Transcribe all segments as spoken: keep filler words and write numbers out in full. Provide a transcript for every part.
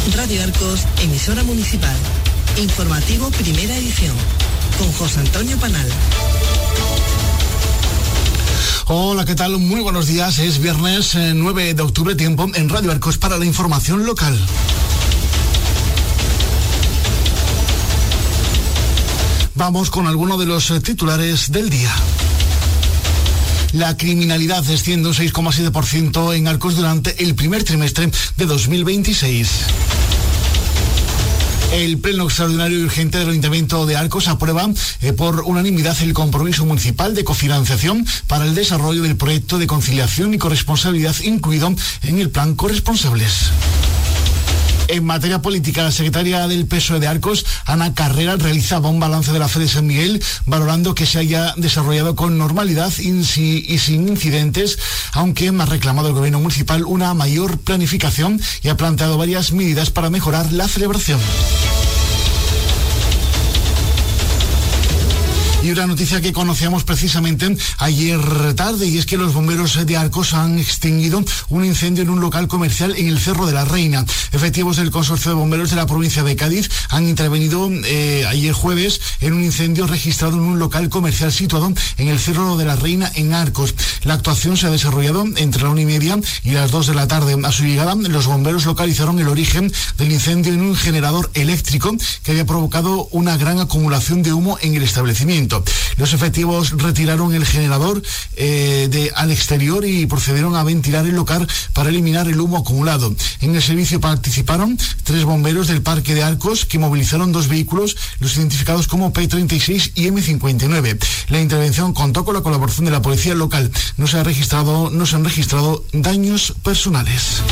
Radio Arcos, emisora municipal. Informativo Primera Edición, con José Antonio Panal. Hola, ¿qué tal? Muy buenos días. Es viernes eh, nueve de octubre, tiempo en Radio Arcos para la información local. Vamos con algunos de los titulares del día. La criminalidad desciende un seis coma siete por ciento en Arcos durante el primer trimestre de dos mil veintiséis. El Pleno Extraordinario y Urgente del Ayuntamiento de Arcos aprueba eh, por unanimidad el compromiso municipal de cofinanciación para el desarrollo del proyecto de conciliación y corresponsabilidad incluido en el Plan Corresponsables. En materia política, la secretaria del P S O E de Arcos, Ana Carrera, realizaba un balance de la Fe de San Miguel, valorando que se haya desarrollado con normalidad y sin incidentes, aunque ha reclamado el gobierno municipal una mayor planificación y ha planteado varias medidas para mejorar la celebración. Y una noticia que conocíamos precisamente ayer tarde, y es que los bomberos de Arcos han extinguido un incendio en un local comercial en el Cerro de la Reina. Efectivos del Consorcio de Bomberos de la provincia de Cádiz han intervenido eh, ayer jueves en un incendio registrado en un local comercial situado en el Cerro de la Reina en Arcos. La actuación se ha desarrollado entre la una y media y las dos de la tarde. A su llegada, los bomberos localizaron el origen del incendio en un generador eléctrico que había provocado una gran acumulación de humo en el establecimiento. Los efectivos retiraron el generador eh, de, al exterior y procedieron a ventilar el local para eliminar el humo acumulado. En el servicio participaron tres bomberos del Parque de Arcos que movilizaron dos vehículos, los identificados como P treinta y seis y M cincuenta y nueve. La intervención contó con la colaboración de la policía local. No se ha registrado, no se han registrado daños personales.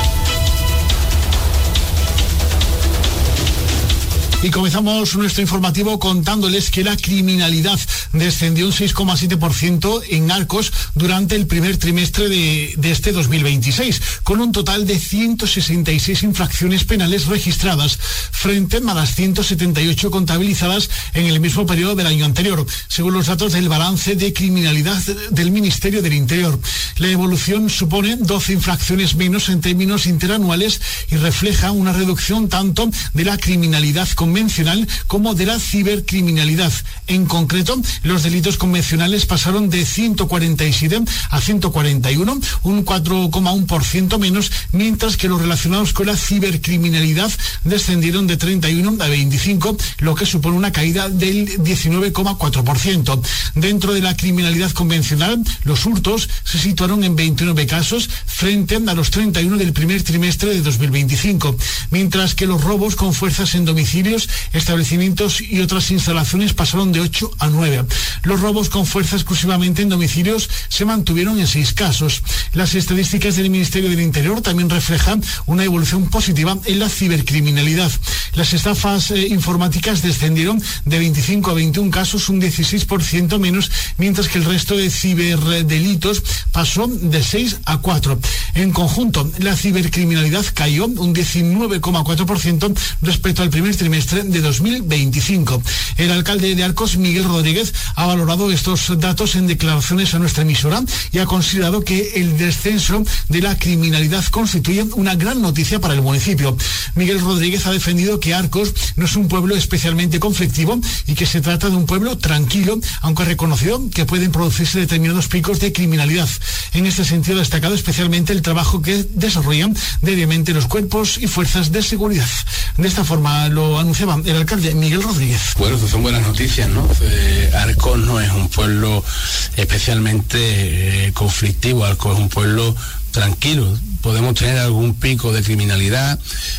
Y comenzamos nuestro informativo contándoles que la criminalidad descendió un seis coma siete por ciento en Arcos durante el primer trimestre de, de este dos mil veintiséis, con un total de ciento sesenta y seis infracciones penales registradas, frente a las ciento setenta y ocho contabilizadas en el mismo periodo del año anterior, según los datos del balance de criminalidad del Ministerio del Interior. La evolución supone doce infracciones menos en términos interanuales y refleja una reducción tanto de la criminalidad convencional como de la cibercriminalidad. En concreto, los delitos convencionales pasaron de ciento cuarenta y siete a ciento cuarenta y uno, un cuatro coma uno por ciento menos, mientras que los relacionados con la cibercriminalidad descendieron de treinta y uno a veinticinco, lo que supone una caída del diecinueve coma cuatro por ciento. Dentro de la criminalidad convencional, los hurtos se situaron en veintinueve casos frente a los treinta y uno del primer trimestre de dos mil veinticinco, mientras que los robos con fuerzas en domicilios, establecimientos y otras instalaciones pasaron de ocho a nueve. Los robos con fuerza exclusivamente en domicilios se mantuvieron en seis casos. Las estadísticas del Ministerio del Interior también reflejan una evolución positiva en la cibercriminalidad. Las estafas eh, informáticas descendieron de veinticinco a veintiún casos, un dieciséis por ciento menos, mientras que el resto de ciberdelitos pasó de seis a cuatro. En conjunto, la cibercriminalidad cayó un diecinueve coma cuatro por ciento respecto al primer trimestre de dos mil veinticinco. El alcalde de Arcos, Miguel Rodríguez, ha valorado estos datos en declaraciones a nuestra emisora y ha considerado que el descenso de la criminalidad constituye una gran noticia para el municipio. Miguel Rodríguez ha defendido que Arcos no es un pueblo especialmente conflictivo y que se trata de un pueblo tranquilo, aunque ha reconocido que pueden producirse determinados picos de criminalidad. En este sentido, ha destacado especialmente el trabajo que desarrollan diariamente los cuerpos y fuerzas de seguridad. De esta forma lo anunciaba el alcalde Miguel Rodríguez. Bueno, pues son buenas noticias, ¿no? Eh, Arcos no es un pueblo especialmente eh, conflictivo, Arcos es un pueblo tranquilo. Podemos tener algún pico de criminalidad.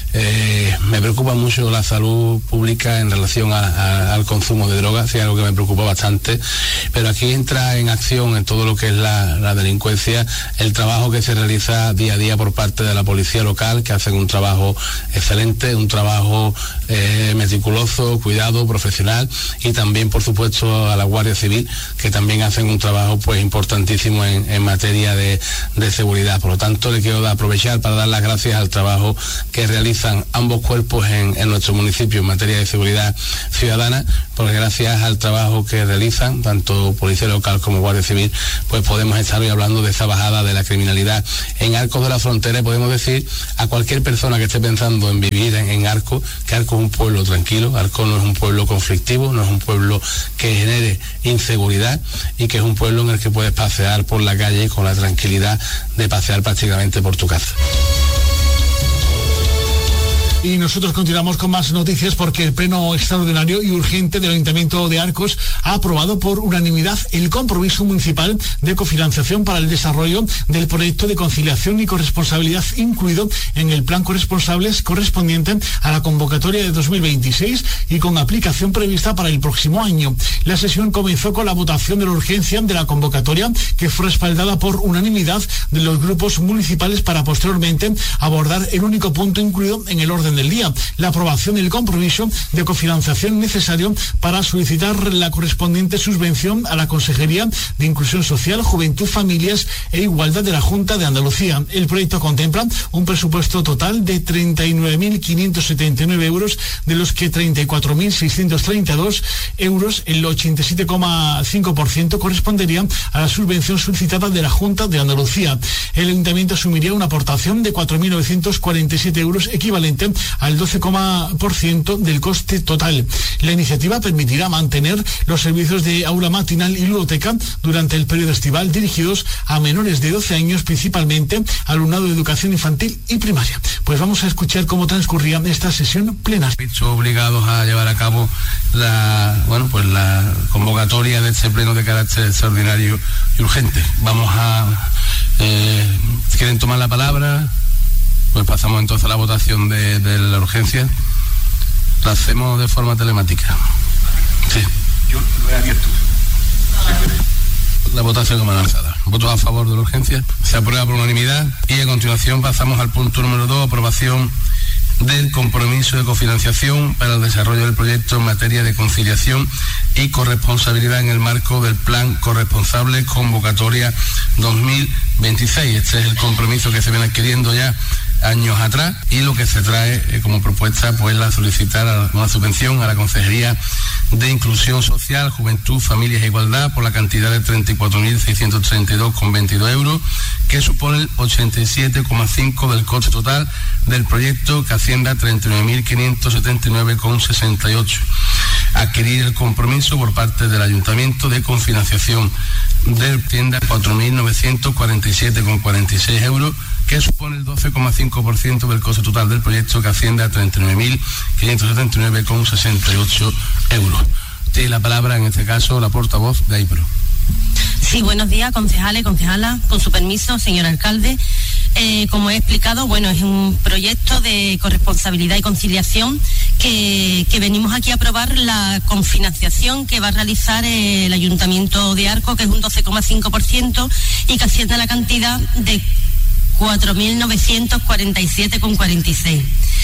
Eh, me preocupa mucho la salud pública en relación a, a, al consumo de drogas, es algo que me preocupa bastante, pero aquí entra en acción en todo lo que es la, la delincuencia, el trabajo que se realiza día a día por parte de la policía local, que hacen un trabajo excelente, un trabajo eh, meticuloso, cuidado, profesional, y también por supuesto a la Guardia Civil, que también hacen un trabajo pues importantísimo en, en materia de, de seguridad. Por lo tanto, le quiero aprovechar para dar las gracias al trabajo que realiza realizan ambos cuerpos en, en nuestro municipio en materia de seguridad ciudadana, porque gracias al trabajo que realizan, tanto Policía Local como Guardia Civil, pues podemos estar hoy hablando de esa bajada de la criminalidad en Arcos de la Frontera. Podemos decir a cualquier persona que esté pensando en vivir en, en Arcos, que Arcos es un pueblo tranquilo, Arcos no es un pueblo conflictivo, no es un pueblo que genere inseguridad, y que es un pueblo en el que puedes pasear por la calle con la tranquilidad de pasear prácticamente por tu casa. Y nosotros continuamos con más noticias, porque el Pleno Extraordinario y Urgente del Ayuntamiento de Arcos ha aprobado por unanimidad el compromiso municipal de cofinanciación para el desarrollo del proyecto de conciliación y corresponsabilidad incluido en el plan corresponsables correspondiente a la convocatoria de dos mil veintiséis y con aplicación prevista para el próximo año. La sesión comenzó con la votación de la urgencia de la convocatoria, que fue respaldada por unanimidad de los grupos municipales, para posteriormente abordar el único punto incluido en el orden del día, la aprobación del compromiso de cofinanciación necesario para solicitar la correspondiente subvención a la Consejería de Inclusión Social, Juventud, Familias e Igualdad de la Junta de Andalucía. El proyecto contempla un presupuesto total de treinta y nueve mil quinientos setenta y nueve euros, de los que treinta y cuatro mil seiscientos treinta y dos euros, el ochenta y siete coma cinco por ciento, corresponderían a la subvención solicitada de la Junta de Andalucía. El Ayuntamiento asumiría una aportación de cuatro mil novecientos cuarenta y siete euros, equivalente al doce por ciento del coste total. La iniciativa permitirá mantener los servicios de aula matinal y ludoteca durante el periodo estival, dirigidos a menores de doce años, principalmente alumnado de educación infantil y primaria. Pues vamos a escuchar cómo transcurría esta sesión plenaria. Obligados a llevar a cabo la, bueno, pues la convocatoria de este pleno de carácter extraordinario y urgente. Vamos a... Eh, ¿quieren tomar la palabra? Pues pasamos entonces a la votación de, de la urgencia. La hacemos de forma telemática. Sí. Yo lo he abierto. La votación como analizada. Votos a favor de la urgencia. Se aprueba por unanimidad. Y a continuación pasamos al punto número dos, aprobación del compromiso de cofinanciación para el desarrollo del proyecto en materia de conciliación y corresponsabilidad en el marco del Plan Corresponsable Convocatoria dos mil veintiséis. Este es el compromiso que se viene adquiriendo ya años atrás, y lo que se trae eh, como propuesta, pues la solicitar a una subvención a la Consejería de Inclusión Social, Juventud, Familias e Igualdad por la cantidad de treinta y cuatro mil seiscientos treinta y dos coma veintidós euros, que supone el ochenta y siete coma cinco del coste total del proyecto, que asciende a treinta y nueve mil quinientos setenta y nueve coma sesenta y ocho. Adquirir el compromiso por parte del Ayuntamiento de confinanciación de tienda cuatro mil novecientos cuarenta y siete coma cuarenta y seis euros, que supone el doce coma cinco por ciento del coste total del proyecto, que asciende a treinta y nueve mil quinientos setenta y nueve coma sesenta y ocho euros. Tiene la palabra, en este caso, la portavoz de AIPRO. Sí, buenos días, concejales, concejalas. Con su permiso, señor alcalde. Eh, como he explicado, bueno, es un proyecto de corresponsabilidad y conciliación que, que venimos aquí a aprobar la confinanciación que va a realizar eh, el Ayuntamiento de Arcos, que es un doce coma cinco por ciento y que asciende a la cantidad de cuatro mil novecientos cuarenta y siete coma cuarenta y seis.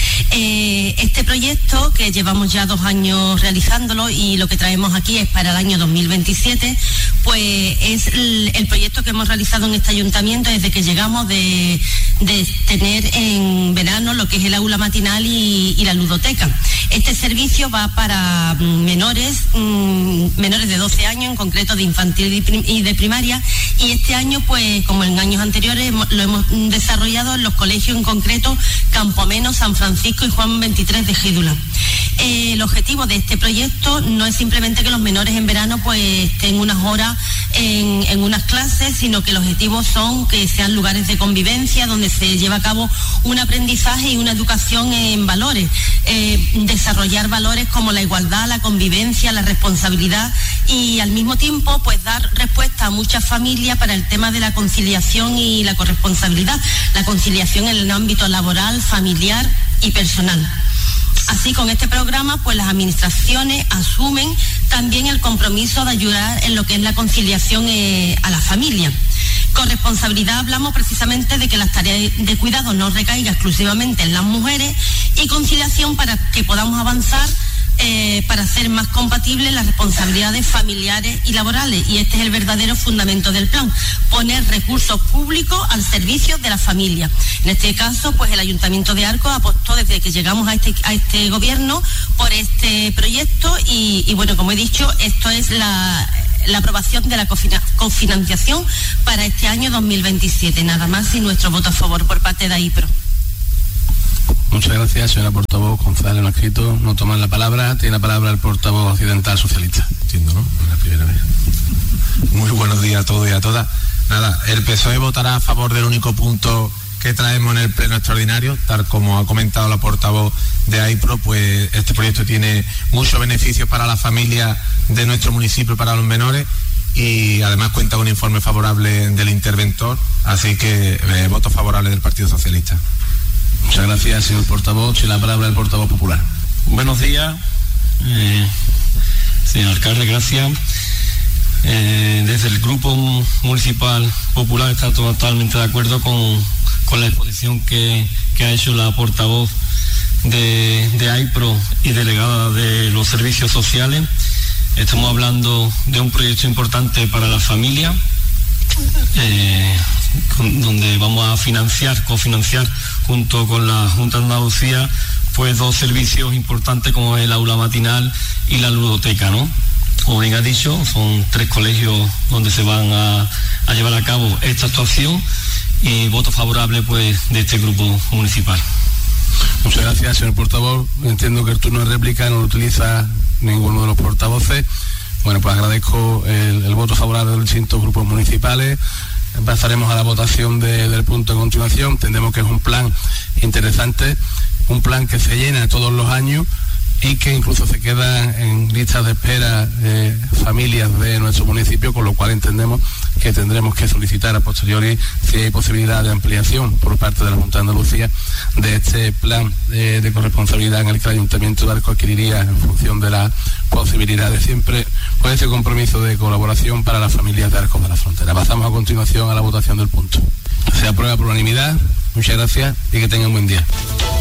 Eh, este proyecto, que llevamos ya dos años realizándolo y lo que traemos aquí es para el año dos mil veintisiete, pues es el, el proyecto que hemos realizado en este ayuntamiento desde que llegamos, de, de tener en verano lo que es el aula matinal y, y la ludoteca. Este servicio va para menores, mmm, menores de doce años, en concreto de infantil y, prim, y de primaria, y este año, pues como en años anteriores, lo hemos desarrollado en los colegios, en concreto Campomeno, San Francisco y Juan veintitrés de Gédula. Eh, el objetivo de este proyecto no es simplemente que los menores en verano pues estén unas horas en, en unas clases, sino que los objetivos son que sean lugares de convivencia donde se lleva a cabo un aprendizaje y una educación en valores, eh, desarrollar valores como la igualdad, la convivencia, la responsabilidad, y al mismo tiempo pues dar respuesta a muchas familias para el tema de la conciliación y la corresponsabilidad, la conciliación en el ámbito laboral, familiar y personal. Así, con este programa, pues las administraciones asumen también el compromiso de ayudar en lo que es la conciliación eh, a la familia. Con responsabilidad hablamos precisamente de que las tareas de cuidado no recaigan exclusivamente en las mujeres, y conciliación para que podamos avanzar eh, para hacer más compatibles las responsabilidades familiares y laborales. Y este es el verdadero fundamento del plan, poner recursos públicos al servicio de la familia. En este caso, pues el Ayuntamiento de Arcos apostó desde que llegamos a este, a este gobierno por este proyecto y, y bueno, como he dicho, esto es la... la aprobación de la cofinanciación para este año dos mil veintisiete. Nada más y nuestro voto a favor por parte de AIPRO. Muchas gracias, señora portavoz. González no ha escrito, no toman la palabra. Tiene la palabra el portavoz occidental socialista. Entiendo, ¿no? La primera vez. Muy buenos días a todos y a todas. Nada, el P S O E votará a favor del único punto que traemos en el pleno extraordinario, tal como ha comentado la portavoz de AIPRO, pues este proyecto tiene muchos beneficios para la familia de nuestro municipio, para los menores, y además cuenta con un informe favorable del interventor, así que eh, voto favorable del Partido Socialista. Muchas gracias, señor portavoz. Tiene la palabra el portavoz popular. Buenos días, eh, señor alcalde, gracias. Eh, desde el Grupo Municipal Popular está totalmente de acuerdo con, con la exposición que, que ha hecho la portavoz de, de AIPRO y delegada de los servicios sociales. Estamos hablando de un proyecto importante para la familia, eh, con, donde vamos a financiar, cofinanciar junto con la Junta de Andalucía, pues dos servicios importantes como el aula matinal y la ludoteca, ¿no? Como bien ha dicho, son tres colegios donde se van a, a llevar a cabo esta actuación y voto favorable pues de este grupo municipal. Muchas gracias, señor portavoz. Entiendo que el turno de réplica no lo utiliza ninguno de los portavoces. Bueno, pues agradezco el, el voto favorable de los distintos grupos municipales. Pasaremos a la votación de, del punto de continuación. Entendemos que es un plan interesante, un plan que se llena todos los años y que incluso se quedan en listas de espera eh, familias de nuestro municipio, con lo cual entendemos que tendremos que solicitar a posteriori si hay posibilidad de ampliación por parte de la Junta de Andalucía de este plan eh, de corresponsabilidad en el que el Ayuntamiento de Arcos adquiriría en función de las posibilidades, siempre con ese compromiso de colaboración para las familias de Arcos de la Frontera. Pasamos a continuación a la votación del punto. Se aprueba por unanimidad. Muchas gracias y que tengan buen día.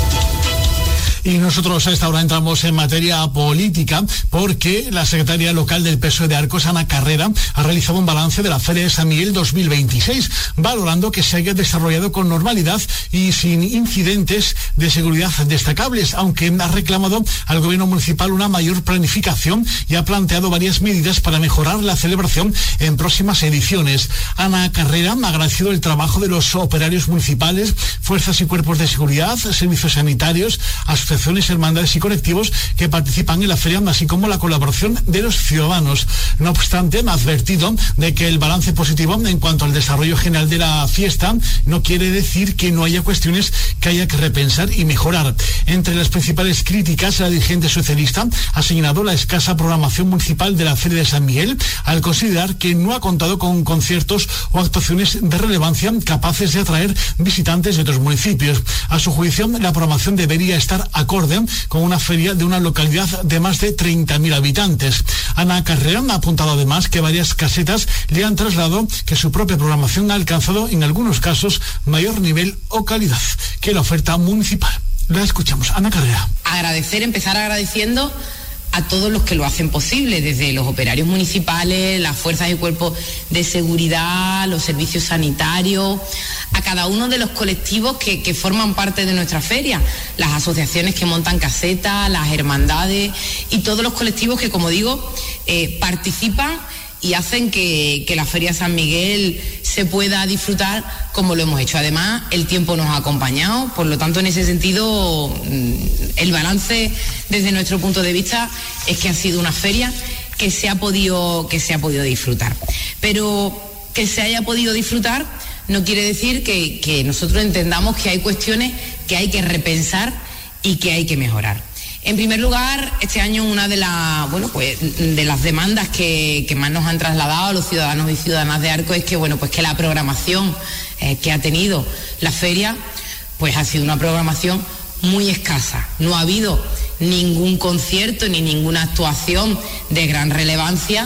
Y nosotros a esta hora entramos en materia política porque la secretaria local del P S O E de Arcos, Ana Carrera, ha realizado un balance de la Feria de San Miguel dos mil veintiséis, valorando que se haya desarrollado con normalidad y sin incidentes de seguridad destacables, aunque ha reclamado al gobierno municipal una mayor planificación y ha planteado varias medidas para mejorar la celebración en próximas ediciones. Ana Carrera ha agradecido el trabajo de los operarios municipales, fuerzas y cuerpos de seguridad, servicios sanitarios, asociaciones, hermandades y colectivos que participan en la feria, así como la colaboración de los ciudadanos. No obstante, ha advertido de que el balance positivo en cuanto al desarrollo general de la fiesta no quiere decir que no haya cuestiones que haya que repensar y mejorar. Entre las principales críticas, la dirigente socialista ha señalado la escasa programación municipal de la Feria de San Miguel, al considerar que no ha contado con conciertos o actuaciones de relevancia capaces de atraer visitantes de otros municipios. A su juicio, la programación debería estar acorde con una feria de una localidad de más de treinta mil habitantes. Ana Carrera ha apuntado además que varias casetas le han trasladado que su propia programación ha alcanzado en algunos casos mayor nivel o calidad que la oferta municipal. La escuchamos. Ana Carrera. Agradecer, empezar agradeciendo a todos los que lo hacen posible, desde los operarios municipales, las fuerzas y cuerpos de seguridad, los servicios sanitarios, a cada uno de los colectivos que, que forman parte de nuestra feria, las asociaciones que montan casetas, las hermandades y todos los colectivos que, como digo, eh, participan y hacen que, que la Feria San Miguel se pueda disfrutar como lo hemos hecho. Además, el tiempo nos ha acompañado, por lo tanto, en ese sentido, el balance desde nuestro punto de vista es que ha sido una feria que se ha podido, que se ha podido disfrutar. Pero que se haya podido disfrutar no quiere decir que, que nosotros entendamos que hay cuestiones que hay que repensar y que hay que mejorar. En primer lugar, este año una de, la, bueno, pues, de las demandas que, que más nos han trasladado los ciudadanos y ciudadanas de Arcos es que, bueno, pues que la programación eh, que ha tenido la feria pues ha sido una programación muy escasa. No ha habido ningún concierto ni ninguna actuación de gran relevancia,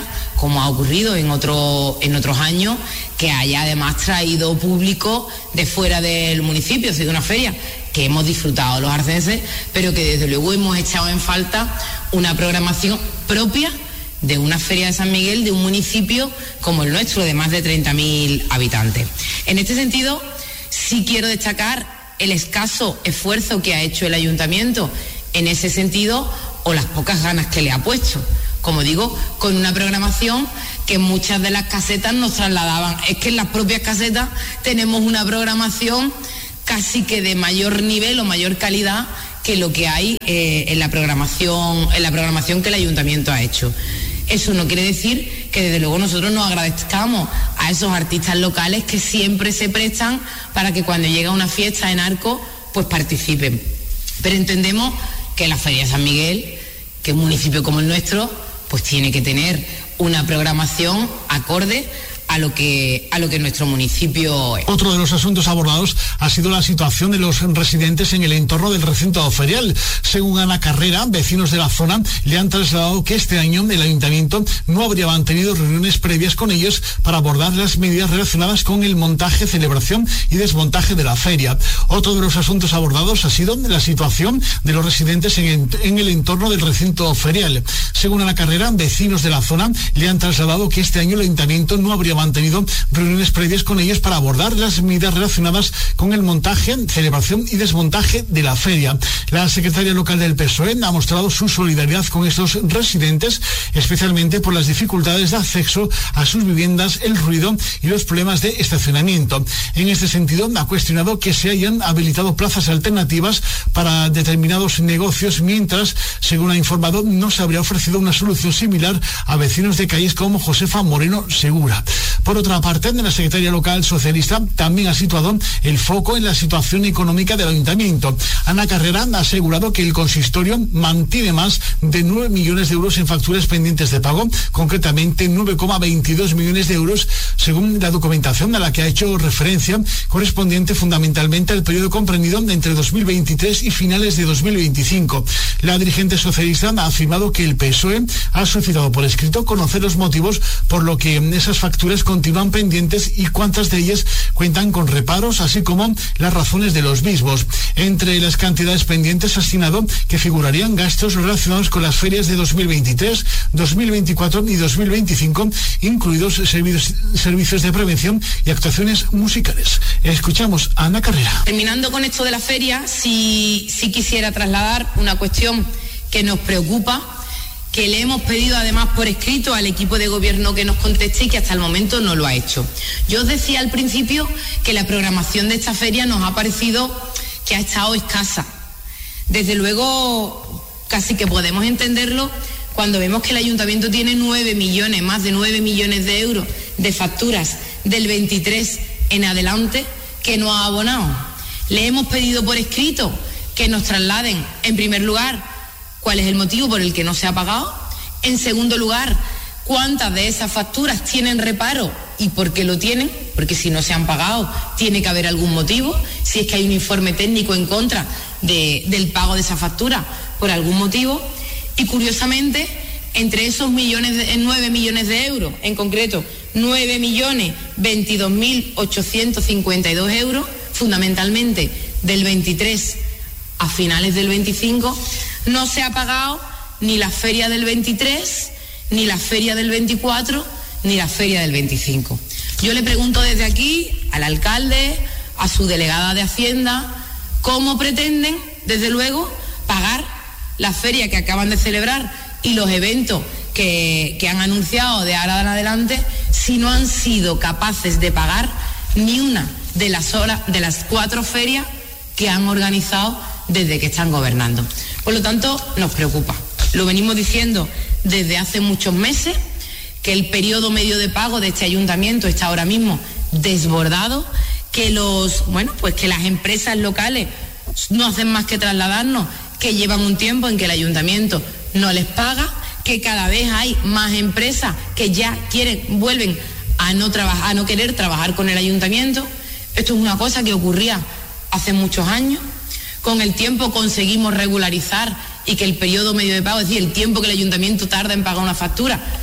como ha ocurrido en, otro, en otros años, que haya además traído público de fuera del municipio. Ha sido una feria que hemos disfrutado los arcenses, pero que desde luego hemos echado en falta una programación propia de una feria de San Miguel, de un municipio como el nuestro, de más de treinta mil habitantes. En este sentido, sí quiero destacar el escaso esfuerzo que ha hecho el ayuntamiento en ese sentido, o las pocas ganas que le ha puesto. Como digo, con una programación que muchas de las casetas nos trasladaban. Es que en las propias casetas tenemos una programación casi que de mayor nivel o mayor calidad que lo que hay eh, en la programación, en la programación que el ayuntamiento ha hecho. Eso no quiere decir que desde luego nosotros nos agradezcamos a esos artistas locales que siempre se prestan para que cuando llega una fiesta en Arcos, pues participen. Pero entendemos que la Feria de San Miguel, que un municipio como el nuestro, pues tiene que tener una programación acorde a lo que a lo que nuestro municipio es. Otro de los asuntos abordados ha sido la situación de los residentes en el entorno del recinto ferial. Según Ana Carrera, vecinos de la zona le han trasladado que este año el ayuntamiento no habría mantenido reuniones previas con ellos para abordar las medidas relacionadas con el montaje, celebración y desmontaje de la feria. Otro de los asuntos abordados ha sido la situación de los residentes en, en el entorno del recinto ferial. Según Ana Carrera, vecinos de la zona le han trasladado que este año el ayuntamiento no habría mantenido reuniones previas con ellos para abordar las medidas relacionadas con el montaje, celebración y desmontaje de la feria. La secretaria local del P S O E ha mostrado su solidaridad con estos residentes, especialmente por las dificultades de acceso a sus viviendas, el ruido y los problemas de estacionamiento. En este sentido, ha cuestionado que se hayan habilitado plazas alternativas para determinados negocios, mientras, según ha informado, no se habría ofrecido una solución similar a vecinos de calles como Josefa Moreno Segura. Por otra parte, la secretaria local socialista también ha situado el foco en la situación económica del ayuntamiento. Ana Carrera ha asegurado que el consistorio mantiene más de nueve millones de euros en facturas pendientes de pago, concretamente nueve coma veintidós millones de euros, según la documentación a la que ha hecho referencia, correspondiente fundamentalmente al periodo comprendido entre dos mil veintitrés y finales de dos mil veinticinco. La dirigente socialista ha afirmado que el P S O E ha solicitado por escrito conocer los motivos por lo que esas facturas continúan pendientes y cuántas de ellas cuentan con reparos, así como las razones de los mismos. Entre las cantidades pendientes ha asignado que figurarían gastos relacionados con las ferias de dos mil veintitrés, dos mil veinticuatro y dos mil veinticinco, incluidos servicios, servicios de prevención y actuaciones musicales. Escuchamos a Ana Carrera. Terminando con esto de la feria, sí, sí quisiera trasladar una cuestión que nos preocupa, que le hemos pedido además por escrito al equipo de gobierno que nos conteste y que hasta el momento no lo ha hecho. Yo os decía al principio que la programación de esta feria nos ha parecido que ha estado escasa. Desde luego, casi que podemos entenderlo cuando vemos que el ayuntamiento tiene nueve millones, más de nueve millones de euros de facturas del veintitrés en adelante que no ha abonado. Le hemos pedido por escrito que nos trasladen, en primer lugar, cuál es el motivo por el que no se ha pagado. En segundo lugar, cuántas de esas facturas tienen reparo y por qué lo tienen, porque si no se han pagado tiene que haber algún motivo, si es que hay un informe técnico en contra de, del pago de esa factura por algún motivo. Y curiosamente, entre esos millones de, nueve millones de euros, en concreto nueve millones veintidós mil ochocientos cincuenta y dos euros, fundamentalmente del veintitrés a finales del veinticinco, no se ha pagado ni la feria del veintitrés, ni la feria del veinticuatro, ni la feria del veinticinco. Yo le pregunto desde aquí al alcalde, a su delegada de Hacienda, cómo pretenden, desde luego, pagar la feria que acaban de celebrar y los eventos que, que han anunciado de ahora en adelante, si no han sido capaces de pagar ni una de las, horas, de las cuatro ferias que han organizado desde que están gobernando. Por lo tanto, nos preocupa. Lo venimos diciendo desde hace muchos meses, que el periodo medio de pago de este ayuntamiento está ahora mismo desbordado, que los, bueno, pues que las empresas locales no hacen más que trasladarnos que llevan un tiempo en que el ayuntamiento no les paga, que cada vez hay más empresas que ya quieren, vuelven a no trabajar, a no querer trabajar con el ayuntamiento. Esto es una cosa que ocurría hace muchos años. Con el tiempo conseguimos regularizar y que el periodo medio de pago, es decir, el tiempo que el ayuntamiento tarda en pagar una factura,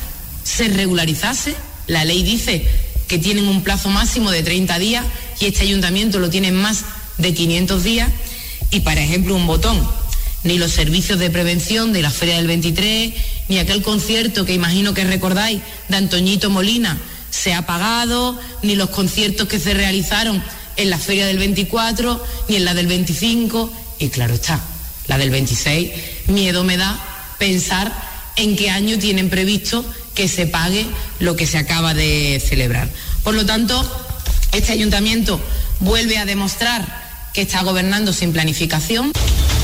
se regularizase. La ley dice que tienen un plazo máximo de treinta días y este ayuntamiento lo tiene en más de quinientos días. Y, por ejemplo, un botón, ni los servicios de prevención de la Feria del veintitrés, ni aquel concierto que imagino que recordáis de Antoñito Molina se ha pagado, ni los conciertos que se realizaron en la Feria del veinticuatro, ni en la del veinticinco, y claro está, la del veintiséis, miedo me da pensar en qué año tienen previsto que se pague lo que se acaba de celebrar. Por lo tanto, este ayuntamiento vuelve a demostrar que está gobernando sin planificación.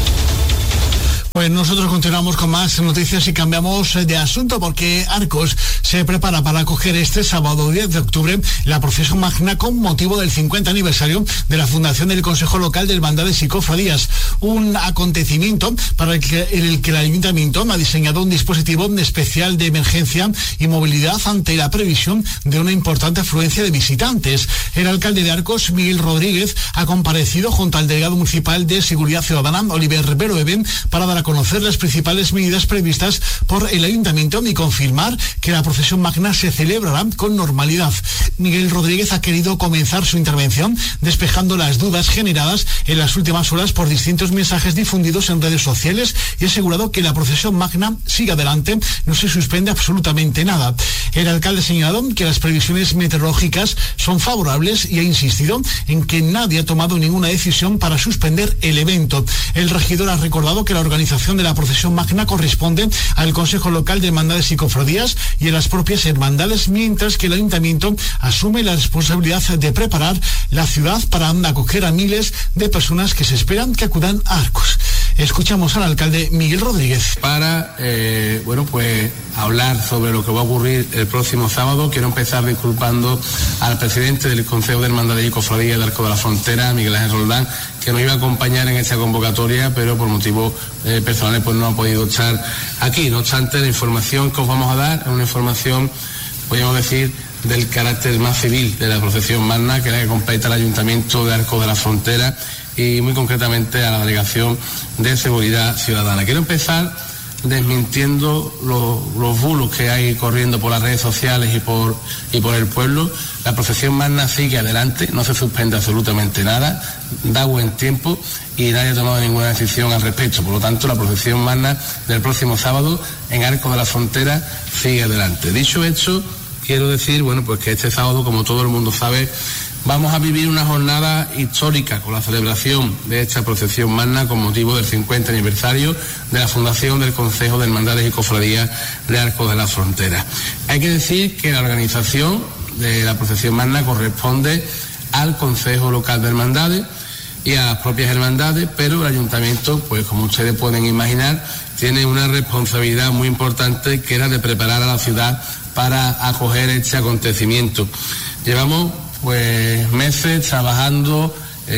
Pues nosotros continuamos con más noticias y cambiamos de asunto porque Arcos se prepara para acoger este sábado diez de octubre la procesión magna con motivo del cincuenta aniversario de la fundación del Consejo Local de Hermandades y Cofradías. Un acontecimiento para el que, en el que el Ayuntamiento ha diseñado un dispositivo especial de emergencia y movilidad ante la previsión de una importante afluencia de visitantes. El alcalde de Arcos, Miguel Rodríguez, ha comparecido junto al delegado municipal de Seguridad Ciudadana, Oliver Beroeben, para dar a conocer las principales medidas previstas por el Ayuntamiento y confirmar que la procesión magna se celebrará con normalidad. Miguel Rodríguez ha querido comenzar su intervención despejando las dudas generadas en las últimas horas por distintos mensajes difundidos en redes sociales y ha asegurado que la procesión magna sigue adelante, no se suspende absolutamente nada. El alcalde ha señalado que las previsiones meteorológicas son favorables y ha insistido en que nadie ha tomado ninguna decisión para suspender el evento. El regidor ha recordado que la organización de la procesión magna corresponde al Consejo Local de Hermandades y Cofradías y a las propias hermandades, mientras que el Ayuntamiento asume la responsabilidad de preparar la ciudad para acoger a miles de personas que se esperan que acudan a Arcos. Escuchamos al alcalde Miguel Rodríguez. Para, eh, bueno, pues hablar sobre lo que va a ocurrir el próximo sábado, quiero empezar disculpando al presidente del Consejo de Hermandades y Cofradías de Arcos de la Frontera, Miguel Ángel Roldán, que nos iba a acompañar en esta convocatoria, pero por motivos eh, personales pues no ha podido estar aquí. No obstante, la información que os vamos a dar es una información, podríamos decir, del carácter más civil de la procesión magna, que es la que compete al Ayuntamiento de Arcos de la Frontera y muy concretamente a la Delegación de Seguridad Ciudadana. Quiero empezar desmintiendo los, los bulos que hay corriendo por las redes sociales y por, y por el pueblo. La procesión magna sigue adelante, no se suspende absolutamente nada, da buen tiempo y nadie ha tomado ninguna decisión al respecto. Por lo tanto, la procesión magna del próximo sábado en Arcos de la Frontera sigue adelante. Dicho esto, quiero decir, bueno, pues que este sábado, como todo el mundo sabe, vamos a vivir una jornada histórica con la celebración de esta procesión magna con motivo del cincuenta aniversario de la fundación del Consejo de Hermandades y Cofradías de Arcos de la Frontera. Hay que decir que la organización de la procesión magna corresponde al Consejo Local de Hermandades y a las propias hermandades, pero el Ayuntamiento, pues como ustedes pueden imaginar, tiene una responsabilidad muy importante, que era de preparar a la ciudad para acoger este acontecimiento. Llevamos pues meses trabajando,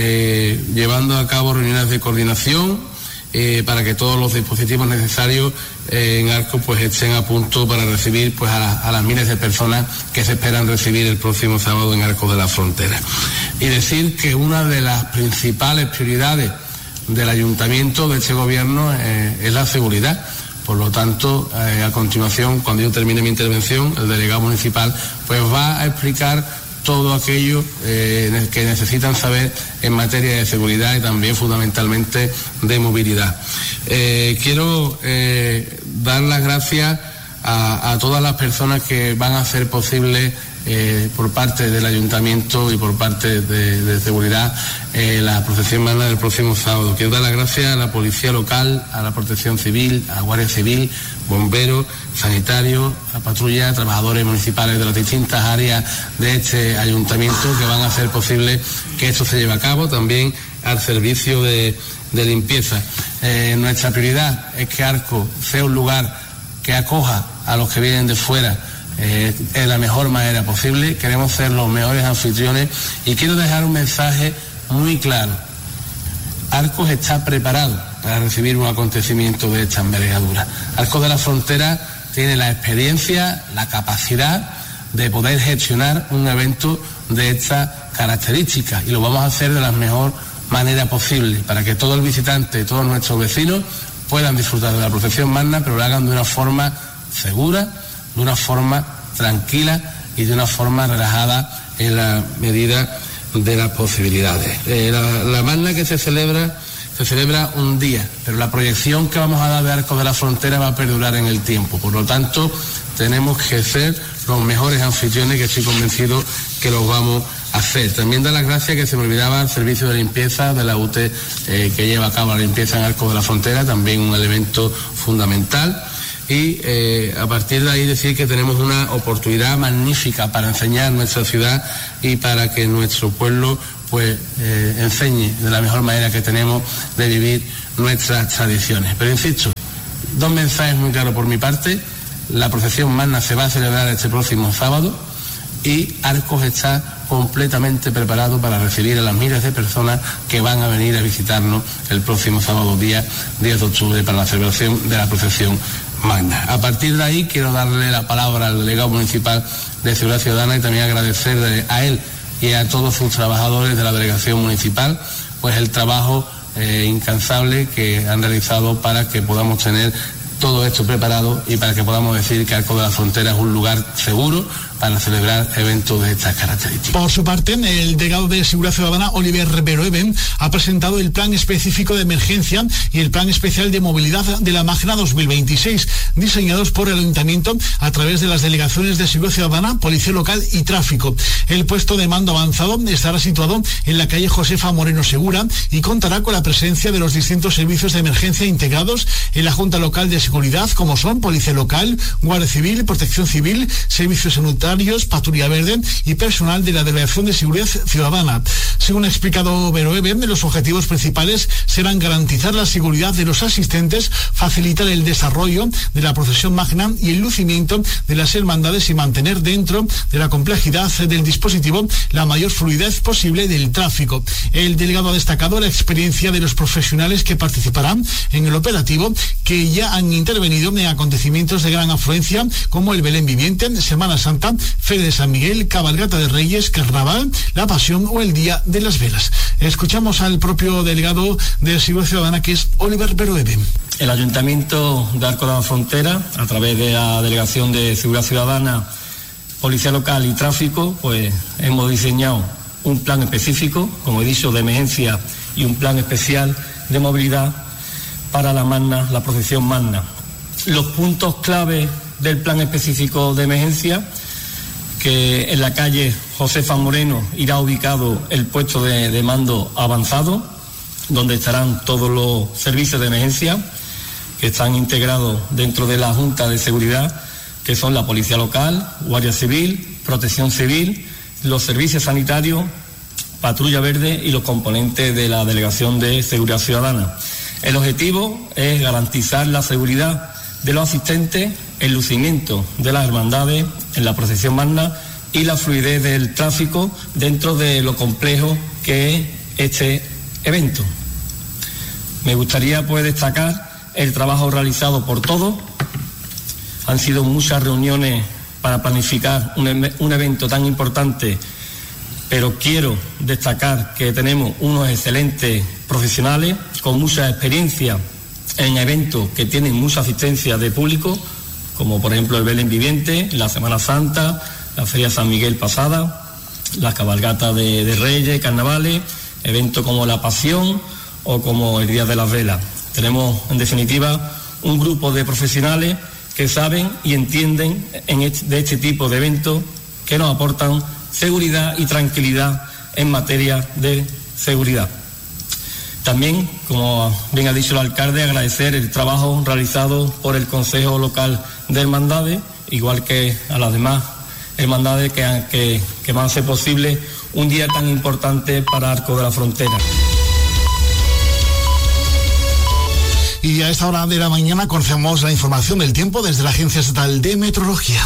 eh, llevando a cabo reuniones de coordinación eh, para que todos los dispositivos necesarios eh, en Arcos pues estén a punto para recibir pues a, la, a las miles de personas que se esperan recibir el próximo sábado en Arcos de la Frontera. Y decir que una de las principales prioridades del Ayuntamiento, de este gobierno, eh, es la seguridad. Por lo tanto, eh, a continuación, cuando yo termine mi intervención, el delegado municipal pues va a explicar todo aquello eh, que necesitan saber en materia de seguridad y también fundamentalmente de movilidad. Eh, quiero eh, dar las gracias a, a todas las personas que van a hacer posible eh, por parte del Ayuntamiento y por parte de, de seguridad eh, la procesión magna del próximo sábado. Quiero dar las gracias a la Policía Local, a la Protección Civil, a la Guardia Civil, bomberos, sanitarios, a patrulla, trabajadores municipales de las distintas áreas de este ayuntamiento que van a hacer posible que esto se lleve a cabo, también al servicio de, de limpieza. Eh, nuestra prioridad es que Arcos sea un lugar que acoja a los que vienen de fuera eh, de la mejor manera posible. Queremos ser los mejores anfitriones y quiero dejar un mensaje muy claro. Arcos está preparado para recibir un acontecimiento de esta envergadura. Arcos de la Frontera tiene la experiencia, la capacidad de poder gestionar un evento de estas características y lo vamos a hacer de la mejor manera posible para que todo el visitante, todos nuestros vecinos puedan disfrutar de la procesión magna, pero lo hagan de una forma segura, de una forma tranquila y de una forma relajada en la medida de las posibilidades. Eh, la, la magna que se celebra, se celebra un día, pero la proyección que vamos a dar de Arcos de la Frontera va a perdurar en el tiempo. Por lo tanto, tenemos que ser los mejores anfitriones, que estoy convencido que los vamos a hacer. También dar las gracias, que se me olvidaba, al servicio de limpieza de la U T E eh, que lleva a cabo la limpieza en Arcos de la Frontera, también un elemento fundamental. Y eh, a partir de ahí decir que tenemos una oportunidad magnífica para enseñar nuestra ciudad y para que nuestro pueblo pues eh, enseñe de la mejor manera que tenemos de vivir nuestras tradiciones. Pero insisto, dos mensajes muy claros por mi parte. La procesión magna se va a celebrar este próximo sábado y Arcos está completamente preparado para recibir a las miles de personas que van a venir a visitarnos el próximo sábado, día diez de octubre, para la celebración de la procesión magna. A partir de ahí quiero darle la palabra al delegado municipal de Seguridad Ciudadana y también agradecerle a él y a todos sus trabajadores de la delegación municipal pues el trabajo eh, incansable que han realizado para que podamos tener todo esto preparado y para que podamos decir que Arcos de la Frontera es un lugar seguro para celebrar eventos de estas características. Por su parte, el delegado de Seguridad Ciudadana, Oliver Beroeben, ha presentado el plan específico de emergencia y el plan especial de movilidad de la Magna dos mil veintiséis, diseñados por el Ayuntamiento a través de las delegaciones de Seguridad Ciudadana, Policía Local y Tráfico. El puesto de mando avanzado estará situado en la calle Josefa Moreno Segura y contará con la presencia de los distintos servicios de emergencia integrados en la Junta Local de Seguridad, como son Policía Local, Guardia Civil, Protección Civil, Servicios Sanitarios, Patrulla Verde y personal de la Delegación de Seguridad Ciudadana. Según ha explicado Beroeben, los objetivos principales serán garantizar la seguridad de los asistentes, facilitar el desarrollo de la procesión magna y el lucimiento de las hermandades y mantener dentro de la complejidad del dispositivo la mayor fluidez posible del tráfico. El delegado ha destacado la experiencia de los profesionales que participarán en el operativo, que ya han intervenido en acontecimientos de gran afluencia como el Belén Viviente, Semana Santa, Feria de San Miguel, Cabalgata de Reyes, Carnaval, La Pasión o el Día de las Velas. Escuchamos al propio delegado de Seguridad Ciudadana, que es Oliver Beroeben. El Ayuntamiento de Arcos de la Frontera, a través de la Delegación de Seguridad Ciudadana, Policía Local y Tráfico, pues hemos diseñado un plan específico, como he dicho, de emergencia y un plan especial de movilidad para la magna, la procesión magna. Los puntos clave del plan específico de emergencia, que en la calle Josefa Moreno irá ubicado el puesto de, de mando avanzado, donde estarán todos los servicios de emergencia que están integrados dentro de la Junta de Seguridad, que son la Policía Local, Guardia Civil, Protección Civil, los servicios sanitarios, Patrulla Verde y los componentes de la Delegación de Seguridad Ciudadana. El objetivo es garantizar la seguridad de los asistentes, el lucimiento de las hermandades en la procesión magna y la fluidez del tráfico dentro de lo complejo que es este evento. Me gustaría pues destacar el trabajo realizado por todos. Han sido muchas reuniones para planificar un, un evento tan importante, pero quiero destacar que tenemos unos excelentes profesionales con mucha experiencia en eventos que tienen mucha asistencia de público, como por ejemplo el Belén Viviente, la Semana Santa, la Feria San Miguel pasada, las cabalgatas de, de Reyes, carnavales, eventos como La Pasión o como el Día de las Velas. Tenemos, en definitiva, un grupo de profesionales que saben y entienden en este, de este tipo de eventos, que nos aportan seguridad y tranquilidad en materia de seguridad. También, como bien ha dicho el alcalde, agradecer el trabajo realizado por el Consejo Local de Hermandades, igual que a las demás hermandades que, que, que van a hacer posible un día tan importante para Arcos de la Frontera. Y a esta hora de la mañana conocemos la información del tiempo desde la Agencia Estatal de Meteorología.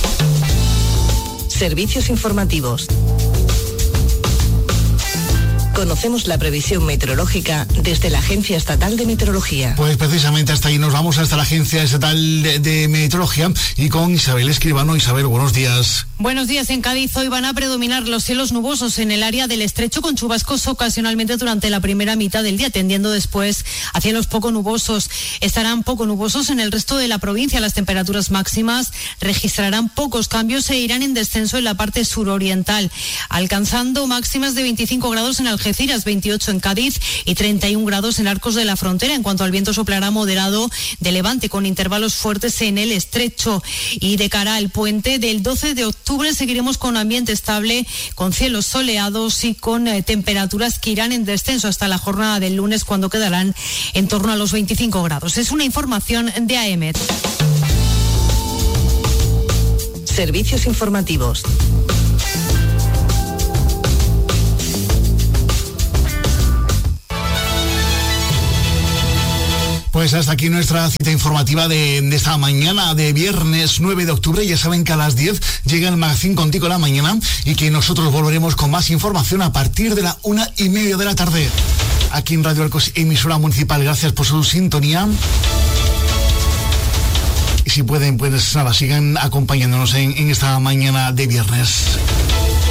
Servicios informativos. Conocemos la previsión meteorológica desde la Agencia Estatal de Meteorología. Pues precisamente hasta ahí nos vamos, hasta la Agencia Estatal de, de Meteorología, y con Isabel Escribano. Isabel, buenos días. Buenos días. En Cádiz hoy van a predominar los cielos nubosos en el área del estrecho, con chubascos ocasionalmente durante la primera mitad del día, tendiendo después a cielos poco nubosos. Estarán poco nubosos en el resto de la provincia. Las temperaturas máximas registrarán pocos cambios e irán en descenso en la parte suroriental, alcanzando máximas de veinticinco grados en Algeciras, veintiocho en Cádiz y treinta y un grados en Arcos de la Frontera. En cuanto al viento, soplará moderado de levante con intervalos fuertes en el estrecho. Y de cara al puente del doce de octubre seguiremos con ambiente estable, con cielos soleados y con eh, temperaturas que irán en descenso hasta la jornada del lunes, cuando quedarán en torno a los veinticinco grados. Es una información de A E M E T. Servicios informativos. Pues hasta aquí nuestra cita informativa de, de esta mañana de viernes nueve de octubre. Ya saben que a las diez llega el magazín Contigo la Mañana y que nosotros volveremos con más información a partir de la una y media de la tarde. Aquí en Radio Arcos, emisora municipal. Gracias por su sintonía. Y si pueden, pues nada, sigan acompañándonos en, en esta mañana de viernes.